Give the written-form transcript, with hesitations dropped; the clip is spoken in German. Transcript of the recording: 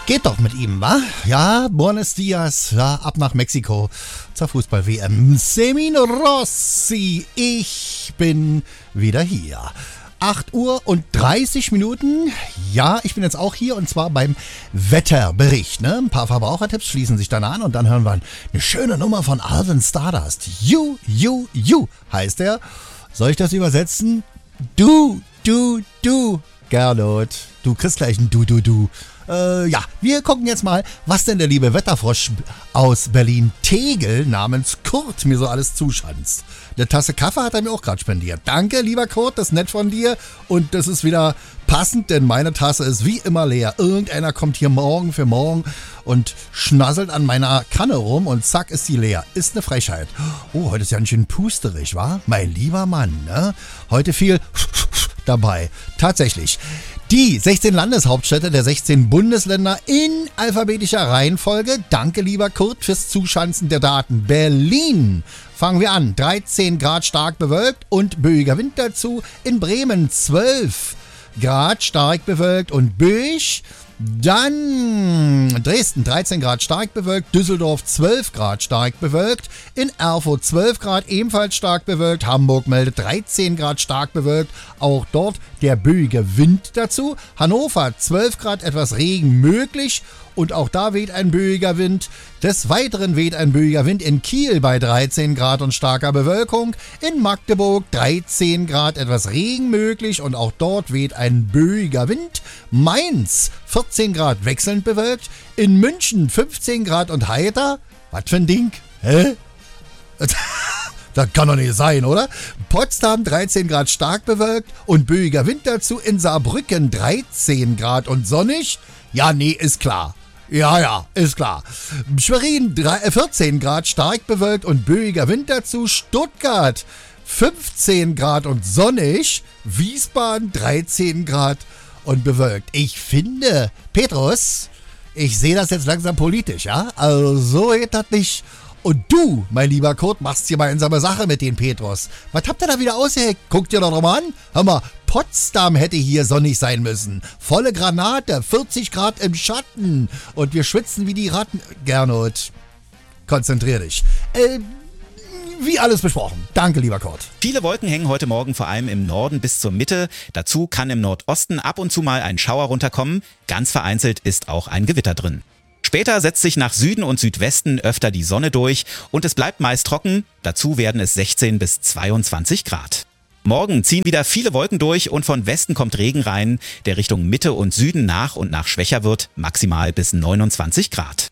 Geht doch mit ihm, wa? Ja, Buenos Dias, ja, ab nach Mexiko zur Fußball-WM. Semino Rossi, ich bin wieder hier. 8 Uhr und 30 Minuten. Ja, ich bin jetzt auch hier und zwar beim Wetterbericht. Ne? Ein paar Verbrauchertipps schließen sich dann an und dann hören wir eine schöne Nummer von Alvin Stardust. You heißt er. Soll ich das übersetzen? Du. Gernot, du kriegst gleich ein Du. Ja, wir gucken jetzt mal, was denn der liebe Wetterfrosch aus Berlin-Tegel namens Kurt mir so alles zuschanzt. Eine Tasse Kaffee hat er mir auch gerade spendiert. Danke, lieber Kurt, das ist nett von dir. Und das ist wieder passend, denn meine Tasse ist wie immer leer. Irgendeiner kommt hier morgen für morgen und schnasselt an meiner Kanne rum und zack ist sie leer. Ist eine Frechheit. Oh, heute ist ja ein schön pusterig, wa? Mein lieber Mann, ne? Heute viel dabei. Tatsächlich. Die 16 Landeshauptstädte der 16 Bundesländer in alphabetischer Reihenfolge. Danke, lieber Kurt, fürs Zuschanzen der Daten. Berlin. Fangen wir an. 13 Grad stark bewölkt und böiger Wind dazu. In Bremen 12 Grad stark bewölkt und böig. Dann Dresden 13 Grad stark bewölkt, Düsseldorf 12 Grad stark bewölkt, in Erfurt 12 Grad ebenfalls stark bewölkt, Hamburg meldet 13 Grad stark bewölkt, auch dort der böige Wind dazu, Hannover 12 Grad etwas Regen möglich und auch da weht ein böiger Wind. Des Weiteren weht ein böiger Wind in Kiel bei 13 Grad und starker Bewölkung, in Magdeburg 13 Grad etwas Regen möglich und auch dort weht ein böiger Wind, Mainz 14 Grad wechselnd bewölkt, in München 15 Grad und heiter. Was für ein Ding? Hä? Das kann doch nicht sein, oder? Potsdam 13 Grad stark bewölkt und böiger Wind dazu, in Saarbrücken 13 Grad und sonnig. Ja, nee, ist klar. Ja, ist klar. Schwerin 14 Grad stark bewölkt und böiger Wind dazu, Stuttgart 15 Grad und sonnig, Wiesbaden 13 Grad und bewölkt. Ich finde, Petrus, ich sehe das jetzt langsam politisch, ja? Also so geht das nicht. Und du, mein lieber Kurt, machst hier mal einsame Sache mit den Petrus. Was habt ihr da wieder ausgeheckt? Guckt ihr doch mal an. Hör mal, Potsdam hätte hier sonnig sein müssen. Volle Granate, 40 Grad im Schatten. Und wir schwitzen wie die Ratten. Gernot, konzentrier dich. Wie alles besprochen. Danke, lieber Kurt. Viele Wolken hängen heute Morgen vor allem im Norden bis zur Mitte. Dazu kann im Nordosten ab und zu mal ein Schauer runterkommen. Ganz vereinzelt ist auch ein Gewitter drin. Später setzt sich nach Süden und Südwesten öfter die Sonne durch und es bleibt meist trocken. Dazu werden es 16 bis 22 Grad. Morgen ziehen wieder viele Wolken durch und von Westen kommt Regen rein, der Richtung Mitte und Süden nach und nach schwächer wird, maximal bis 29 Grad.